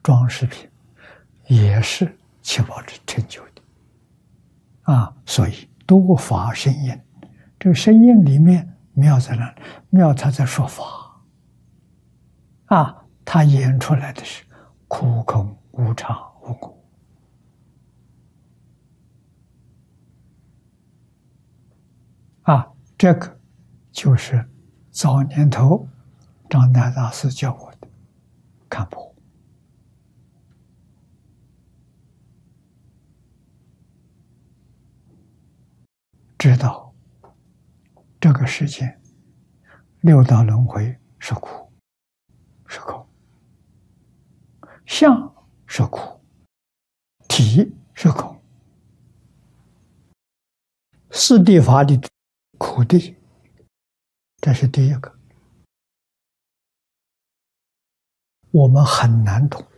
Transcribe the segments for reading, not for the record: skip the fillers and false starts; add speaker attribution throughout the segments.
Speaker 1: 装饰品，也是七宝之成就的所以多法生音，这个声音里面妙在哪里？妙他在说法他演出来的是苦空无常无我这个就是早年头张乃大师教我的看破。知道这个世界六道轮回是苦是空，相是苦，体是空，四谛法的苦谛，这是第一个，我们很难懂。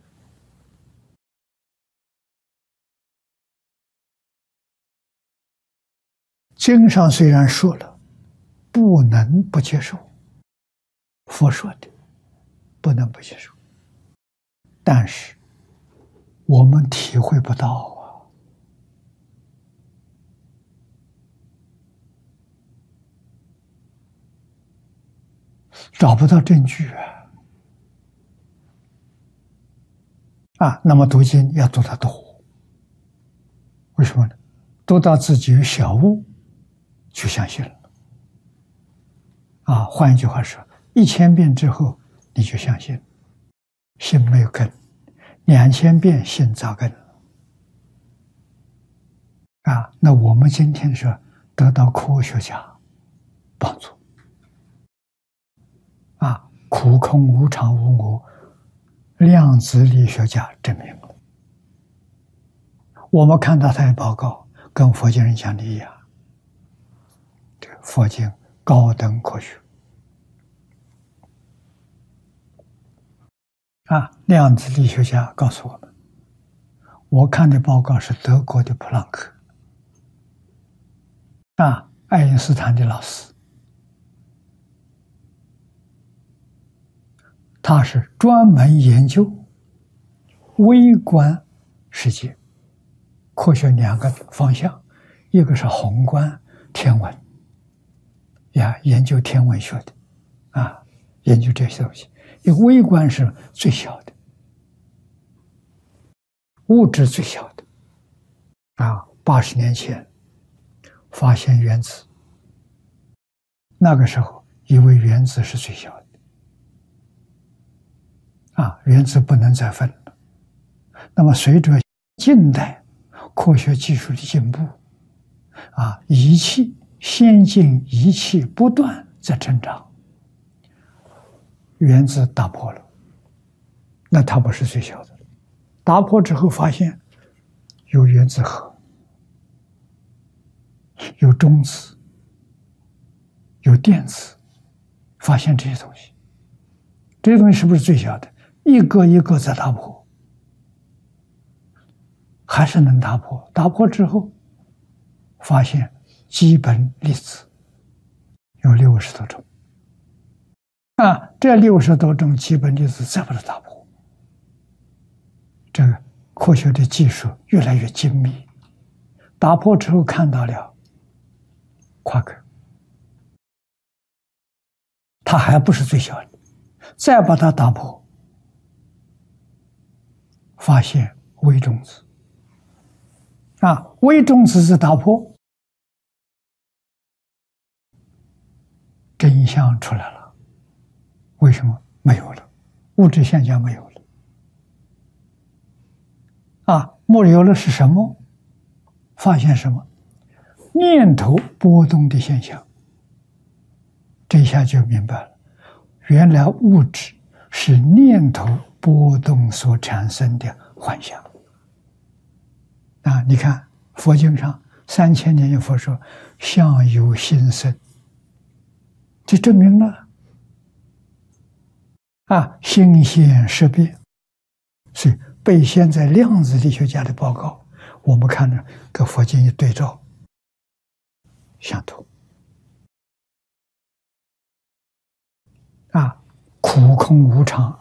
Speaker 1: 经上虽然说了，不能不接受，佛说的不能不接受，但是我们体会不到找不到证据那么读经要读得多，为什么呢？读到自己有小悟，就相信了换一句话说，1000遍之后你就相信，心没有根，2000遍心扎根那我们今天说得到科学家帮助苦空无常无我，量子力学家证明了。我们看到他的报告，跟佛经人讲的一样，这佛经高等科学量子力学家告诉我们，我看的报告是德国的普朗克爱因斯坦的老师，他是专门研究微观世界科学2个方向，一个是宏观天文研究天文学的研究这些东西，一个微观是最小的物质最小的80年前发现原子，那个时候以为原子是最小的原子不能再分了。那么随着近代科学技术的进步仪器先进仪器不断在成长，原子打破了，那它不是最小的，打破之后发现有原子核，有中子，有电子，发现这些东西，这些东西是不是最小的？一个一个在打破，还是能打破。打破之后发现基本粒子有60多种这60多种基本粒子再把它打破，这个科学的技术越来越精密。打破之后看到了夸克，它还不是最小的，再把它打破，发现微中子微中子是打破，真相出来了。为什么？没有了，物质现象没有了没有了是什么？发现什么？念头波动的现象。这一下就明白了，原来物质是念头波动所产生的幻象你看佛经上3000年有佛说相由心生，就证明了心现识变。所以被现在量子力学家的报告，我们看着跟佛经一对照，相同苦空无常